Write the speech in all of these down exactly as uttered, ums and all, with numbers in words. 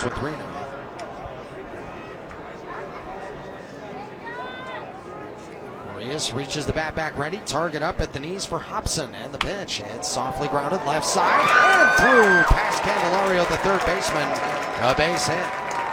with Reno. Urias reaches the bat back ready. Target up at the knees for Hobson. And the pitch. It's softly grounded left side. And through past Candelario, the third baseman. A base hit.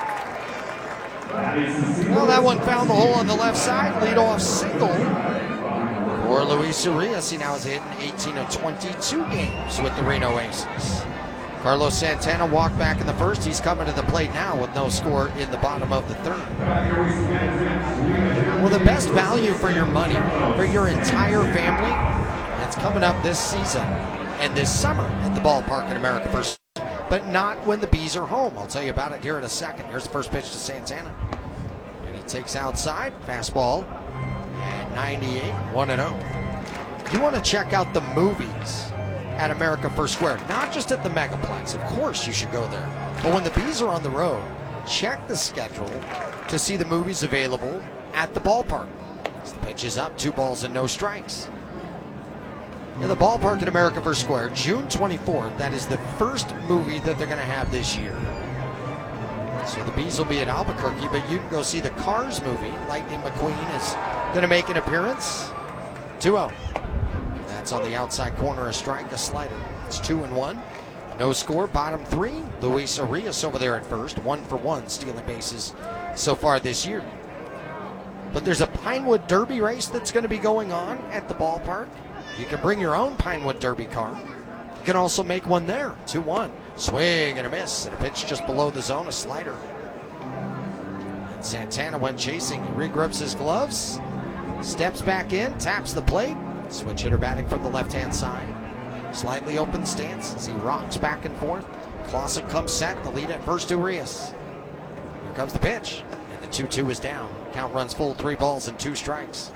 Well, that one found the hole on the left side. Leadoff single for Luis Urias. He now has hit in eighteen of twenty-two games with the Reno Aces. Carlos Santana walked back in the first. He's coming to the plate now with no score in the bottom of the third. Well, the best value for your money, for your entire family, that's coming up this season and this summer at the ballpark in America First. But not when the Bees are home. I'll tell you about it here in a second. Here's the first pitch to Santana. And he takes outside. Fastball at ninety-eight, one and oh. You want to check out the movies at America First Square, not just at the Megaplex. Of course you should go there. But when the Bees are on the road, check the schedule to see the movies available at the ballpark. So the pitch is up, two balls and no strikes. In the ballpark at America First Square, June twenty-fourth, that is the first movie that they're going to have this year. So the Bees will be at Albuquerque, but you can go see the Cars movie. Lightning McQueen is going to make an appearance. two oh. That's on the outside corner, a strike, a slider. It's two and one. No score, bottom three. Luis Urias over there at first, one for one, stealing bases so far this year. But there's a Pinewood Derby race that's going to be going on at the ballpark. You can bring your own Pinewood Derby car. You can also make one there. two one. Swing and a miss. And a pitch just below the zone, a slider. And Santana went chasing. He regrips his gloves. Steps back in, taps the plate. Switch hitter batting from the left-hand side. Slightly open stance as he rocks back and forth. Clausen comes set. The lead at first to Urias. Here comes the pitch. And the two two is down. Count runs full, three balls and two strikes.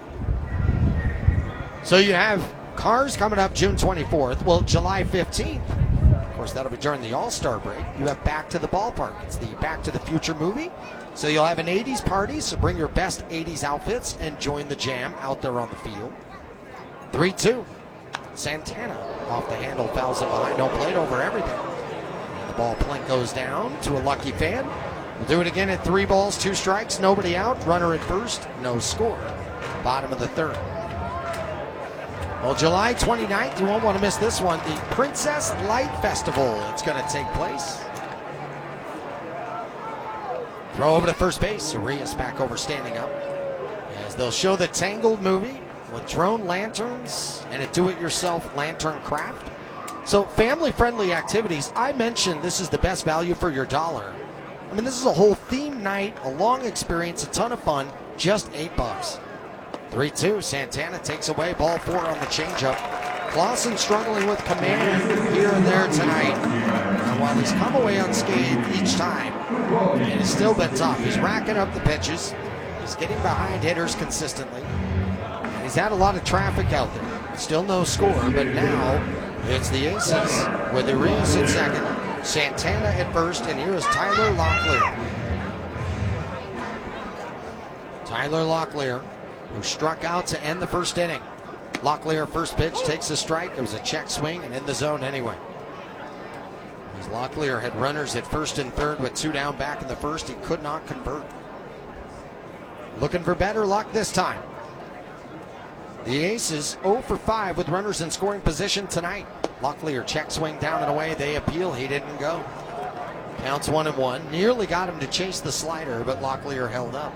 So you have Cars coming up June twenty-fourth. Well, July fifteenth. Of course, that'll be during the All-Star break. You have Back to the Ballpark. It's the Back to the Future movie. So you'll have an eighties party, so bring your best eighties outfits and join the jam out there on the field. three two. Santana off the handle, fouls it behind no plate over everything. And the ball plink goes down to a lucky fan. We'll do it again at three balls, two strikes, nobody out. Runner at first, no score. Bottom of the third. Well, July twenty-ninth, you won't want to miss this one. The Princess Light Festival. It's going to take place. Throw over to first base. Urias back over standing up. As they'll show the Tangled movie with drone lanterns and a do-it-yourself lantern craft. So family-friendly activities. I mentioned this is the best value for your dollar. I mean, this is a whole theme night, a long experience, a ton of fun, just eight bucks. three two, Santana takes away, ball four on the changeup. Clausen struggling with command here and there tonight. And while he's come away unscathed each time, it has still been tough. He's racking up the pitches. He's getting behind hitters consistently. And he's had a lot of traffic out there. Still no score, but now it's the Aces with Urias at second, Santana at first, and here is Tyler Locklear. Tyler Locklear, who struck out to end the first inning. Locklear, first pitch, takes a strike. It was a check swing and in the zone anyway. As Locklear had runners at first and third with two down back in the first, he could not convert. Looking for better luck this time. The Aces oh for five with runners in scoring position tonight. Locklear check swing down and away. They appeal. He didn't go. Counts one and one. Nearly got him to chase the slider, but Locklear held up.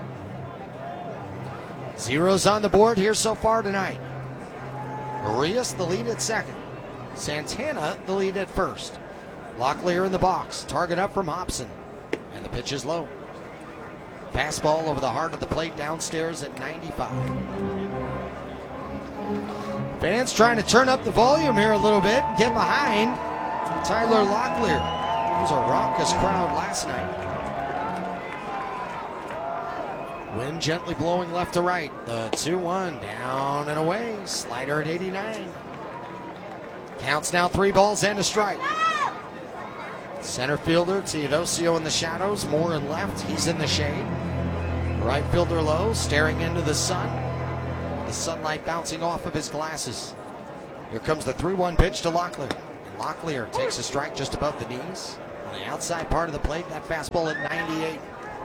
Zeros on the board here so far tonight. Urias the lead at second. Santana the lead at first. Locklear in the box. Target up from Hobson. And the pitch is low. Fastball over the heart of the plate downstairs at ninety-five. Fans trying to turn up the volume here a little bit. Get behind Tyler Locklear. It was a raucous crowd last night. Wind gently blowing left to right. The two one down and away. Slider at eighty-nine. Counts now three balls and a strike. Center fielder Teodosio in the shadows. Moore in left. He's in the shade. Right fielder low, staring into the sun. The sunlight bouncing off of his glasses. Here comes the three one pitch to Locklear. And Locklear takes a strike just above the knees. On the outside part of the plate, that fastball at ninety-eight.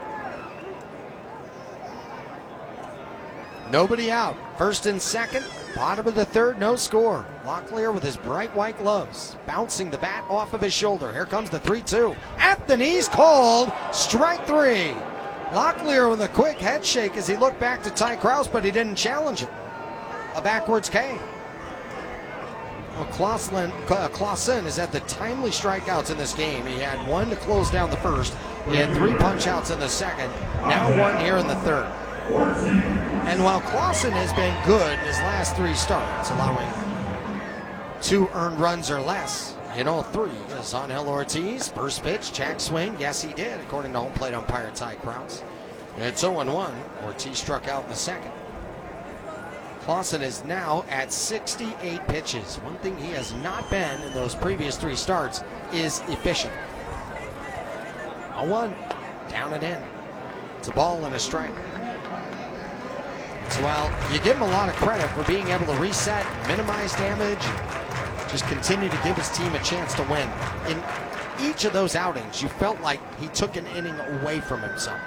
Nobody out. First and second. Bottom of the third, no score. Locklear with his bright white gloves, bouncing the bat off of his shoulder. Here comes the three two. At the knees, called. Strike three. Locklear with a quick head shake as he looked back to Ty Krause, but he didn't challenge it. A backwards K. Well, Clausen, Clausen is at the timely strikeouts in this game. He had one to close down the first. He had three punch-outs in the second. Now one here in the third. And while Clausen has been good in his last three starts, allowing two earned runs or less in all three, is Angel Ortiz. First pitch, jack swing. Yes, he did, according to home plate umpire Ty Krause. It's oh and one. Ortiz struck out in the second. Clausen is now at sixty-eight pitches. One thing he has not been in those previous three starts is efficient. oh one, down and in. It's a ball and a strike. So while you give him a lot of credit for being able to reset, minimize damage, and just continue to give his team a chance to win, in each of those outings, you felt like he took an inning away from himself.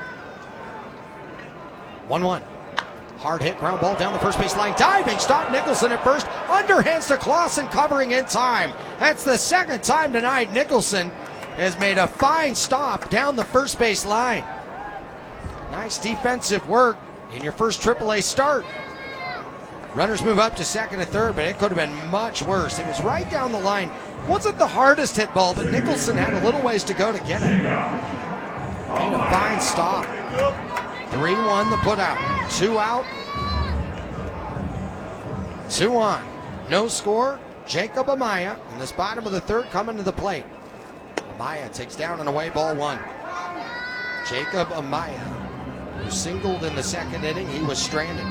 one one. Hard hit, ground ball down the first base line. Diving stop, Nicholson at first. Underhands to Clausen, covering in time. That's the second time tonight Nicholson has made a fine stop down the first base line. Nice defensive work in your first triple A start. Runners move up to second and third, but it could have been much worse. It was right down the line. Wasn't the hardest hit ball, but Nicholson had a little ways to go to get it. Made a fine stop. three one the put out. Two out. Two on. No score. Jacob Amaya in this bottom of the third coming to the plate. Amaya takes down an away ball one. Jacob Amaya, who singled in the second inning, he was stranded.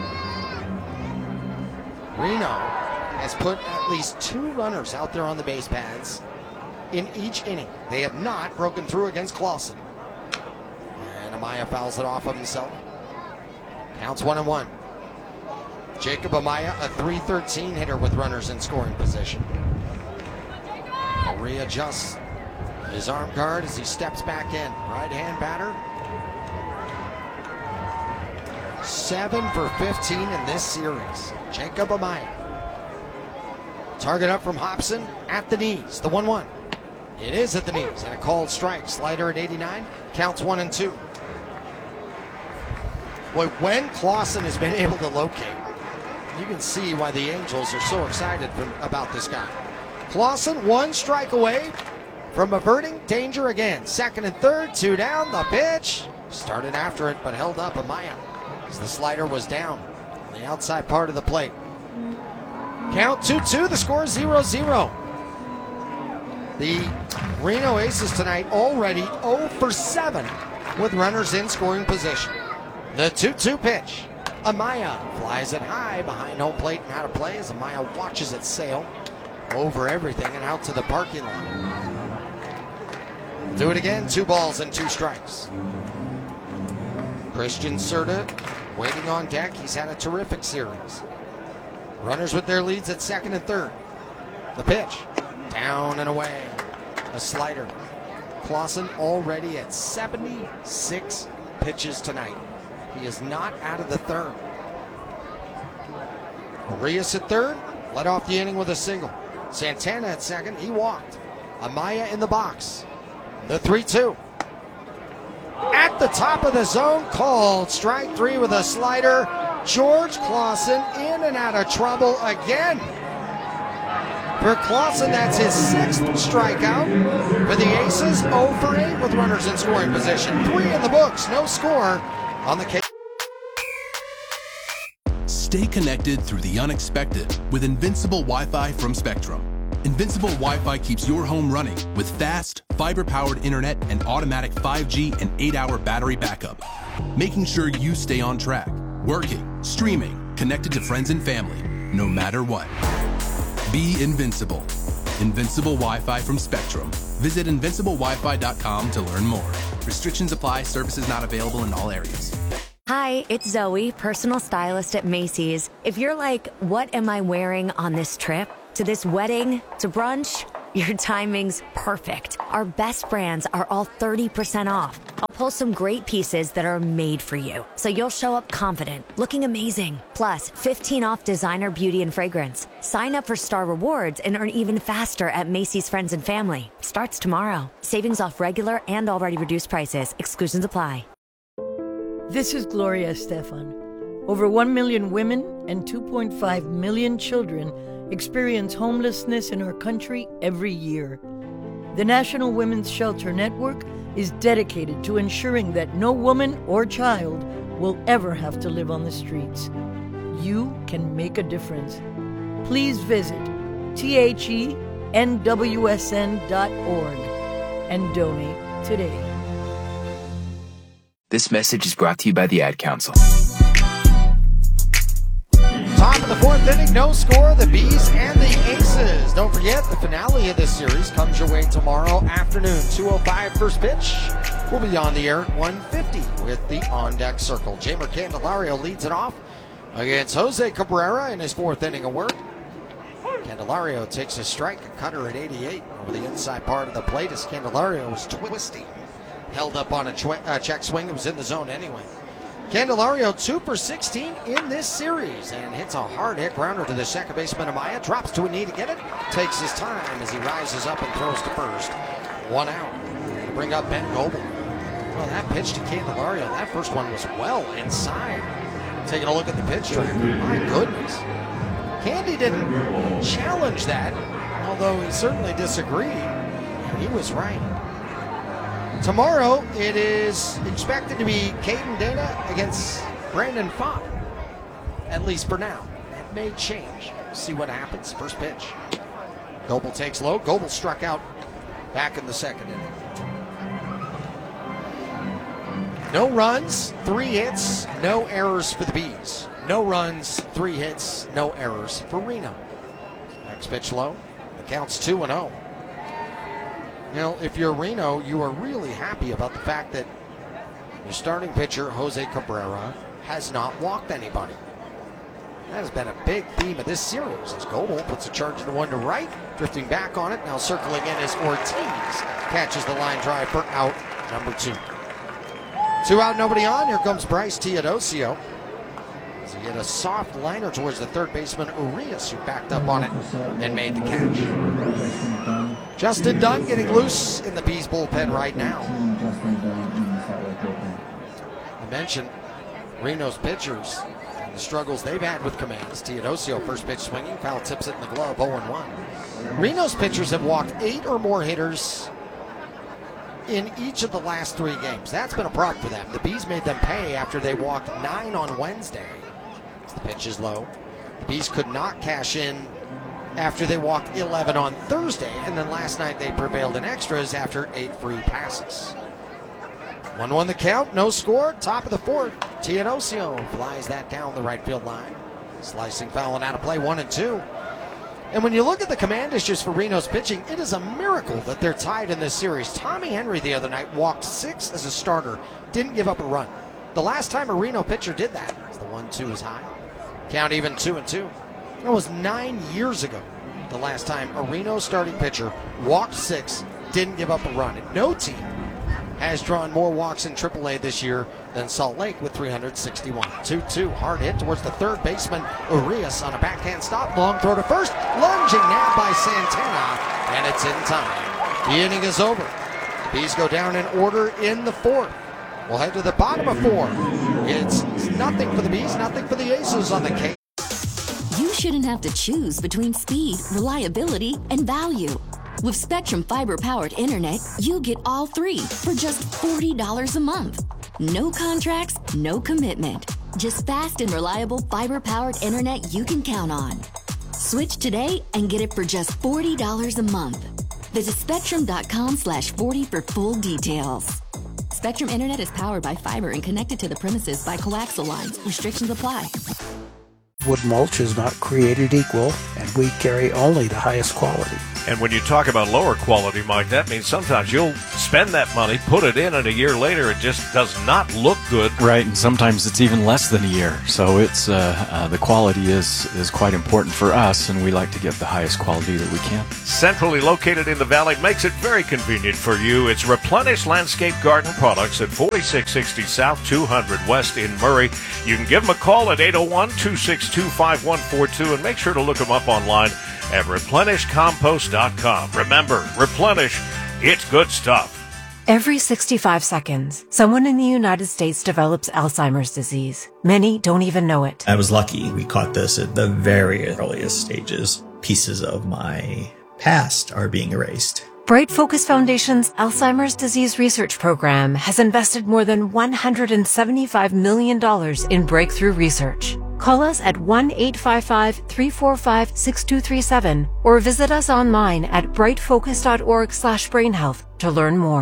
Reno has put at least two runners out there on the base paths in each inning. They have not broken through against Clausen. And Amaya fouls it off of himself. Counts one and one. Jacob Amaya, a three thirteen hitter with runners in scoring position. Readjusts his arm guard as he steps back in. Right-hand batter. seven for fifteen in this series. Jacob Amaya. Target up from Hobson at the knees. The one one. It is at the knees and a called strike. Slider at eighty-nine. Counts one and two. Boy, when Clausen has been able to locate, you can see why the Angels are so excited from, about this guy. Clausen, one strike away from averting danger again. Second and third, two down. The pitch started after it, but held up Amaya as the slider was down on the outside part of the plate. Count two two. The score is zero zero. The Reno Aces tonight already oh for seven with runners in scoring position. The two two pitch. Amaya flies it high behind home plate and out of play as Amaya watches it sail over everything and out to the parking lot. Do it again. Two balls and two strikes. Christian Serta waiting on deck. He's had a terrific series. Runners with their leads at second and third. The pitch. Down and away. A slider. Clausen already at seventy-six pitches tonight. He is not out of the third. Arias at third. Led off the inning with a single. Santana at second. He walked. Amaya in the box. The three two. At the top of the zone, called strike three with a slider. George Clausen in and out of trouble again. For Clausen, that's his sixth strikeout. For the Aces, oh for eight with runners in scoring position. Three in the books, no score on the case. Stay connected through the unexpected with Invincible Wi-Fi from Spectrum. Invincible Wi-Fi keeps your home running with fast, fiber-powered internet and automatic five G and eight hour battery backup, making sure you stay on track, working, streaming, connected to friends and family, no matter what. Be invincible. Invincible Wi-Fi from Spectrum. Visit invincible wi fi dot com to learn more. Restrictions apply. Services not available in all areas. Hi, it's Zoe, personal stylist at Macy's. If you're like, what am I wearing on this trip? To this wedding? To brunch? Your timing's perfect. Our best brands are all thirty percent off. I'll pull some great pieces that are made for you, so you'll show up confident, looking amazing. Plus, fifteen off designer beauty and fragrance. Sign up for Star Rewards and earn even faster at Macy's Friends and Family. Starts tomorrow. Savings off regular and already reduced prices. Exclusions apply. This is Gloria Estefan. Over one million women and two point five million children experience homelessness in our country every year. The National Women's Shelter Network is dedicated to ensuring that no woman or child will ever have to live on the streets. You can make a difference. Please visit T H E N W S N dot org and donate today. This message is brought to you by the Ad Council. Top of the fourth inning, no score, the Bees and the Aces. Don't forget, the finale of this series comes your way tomorrow afternoon, two oh five first pitch. We'll be on the air at one fifty with the on-deck circle. Jeimer Candelario leads it off against Jose Cabrera in his fourth inning of work. Candelario takes a strike, a cutter at eighty-eight over the inside part of the plate as Candelario was twisting. Held up on a tw- uh, check swing. It was in the zone anyway. Candelario two for sixteen in this series and hits a hard hit grounder to the second baseman Amaya. Drops to a knee to get it. Takes his time as he rises up and throws to first. One out. To bring up Ben Goebel. Well, that pitch to Candelario, that first one was well inside. Taking a look at the pitch tracker. My goodness. Candy didn't challenge that, although he certainly disagreed. And he was right. Tomorrow, it is expected to be Caden Dana against Brandon Pfaadt, at least for now. That may change. See what happens. First pitch. Goebel takes low. Goebel struck out back in the second inning. No runs, three hits, no errors for the Bees. No runs, three hits, no errors for Reno. Next pitch low. The count's two and oh. Now, if you're Reno, you are really happy about the fact that your starting pitcher, Jose Cabrera, has not walked anybody. That has been a big theme of this series as Goebel puts a charge into one to right, drifting back on it. Now circling in as Ortiz catches the line drive for out number two. Two out, nobody on. Here comes Bryce Teodosio. As he hit a soft liner towards the third baseman, Urias, who backed up on it and made the catch. Justin Dunn getting loose in the Bees bullpen right now. I mentioned Reno's pitchers and the struggles they've had with commands. Teodosio, first pitch swinging, foul tips it in the glove, oh and one. Reno's pitchers have walked eight or more hitters in each of the last three games. That's been a problem for them. The Bees made them pay after they walked nine on Wednesday. The pitch is low. The Bees could not cash in after they walked eleven on Thursday, and then last night they prevailed in extras after eight free passes. one one the count, no score, top of the fourth. Teodosio flies that down the right field line. Slicing foul and out of play, one and two. And when you look at the command issues for Reno's pitching, it is a miracle that they're tied in this series. Tommy Henry the other night walked six as a starter, didn't give up a run. The last time a Reno pitcher did that, the one two is high. Count even two and two. That was nine years ago, the last time a Reno starting pitcher walked six, didn't give up a run. And no team has drawn more walks in triple A this year than Salt Lake with three hundred sixty-one. two two, hard hit towards the third baseman, Urias on a backhand stop, long throw to first, lunging now by Santana, and it's in time. The inning is over. The Bees go down in order in the fourth. We'll head to the bottom of four. It's nothing for the Bees, nothing for the Aces on the case. You shouldn't have to choose between speed, reliability, and value. With Spectrum fiber-powered internet, you get all three for just forty dollars a month. No contracts, no commitment. Just fast and reliable fiber-powered internet you can count on. Switch today and get it for just forty dollars a month. Visit spectrum.com slash 40 for full details. Spectrum Internet is powered by fiber and connected to the premises by coaxial lines. Restrictions apply. Wood mulch is not created equal, and we carry only the highest quality. And when you talk about lower quality, Mike, that means sometimes you'll spend that money, put it in, and a year later it just does not look good. Right, and sometimes it's even less than a year. So it's uh, uh, the quality is, is quite important for us, and we like to get the highest quality that we can. Centrally located in the Valley makes it very convenient for you. It's Replenish Landscape Garden Products at forty-six sixty South, two hundred West in Murray. You can give them a call at eight oh one, two six two, five one four two, and make sure to look them up online at replenish compost dot com. Remember, Replenish, it's good stuff. Every sixty-five seconds, someone in the United States develops Alzheimer's disease. Many don't even know it. I was lucky. We caught this at the very earliest stages. Pieces of my past are being erased. Bright Focus Foundation's Alzheimer's Disease Research Program has invested more than one hundred seventy-five million dollars in breakthrough research. Call us at one eight five five, three four five, six two three seven or visit us online at bright focus dot org slash brain health to learn more.